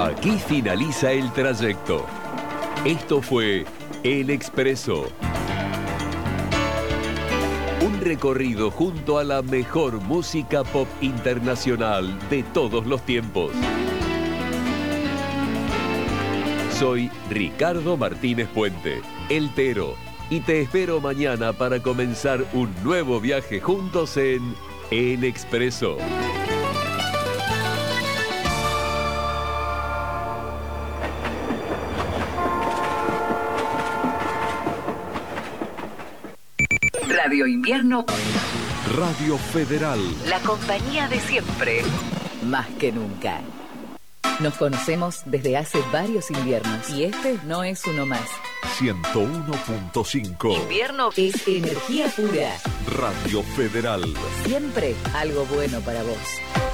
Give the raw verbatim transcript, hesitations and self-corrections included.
Aquí finaliza el trayecto. Esto fue El Expreso. Un recorrido junto a la mejor música pop internacional de todos los tiempos. Soy Ricardo Martínez Puente, El Tero, y te espero mañana para comenzar un nuevo viaje juntos en El Expreso. Radio Invierno. Radio Federal. La compañía de siempre. Más que nunca. Nos conocemos desde hace varios inviernos y este no es uno más. ciento uno punto cinco. Invierno es energía pura. Radio Federal. Siempre algo bueno para vos.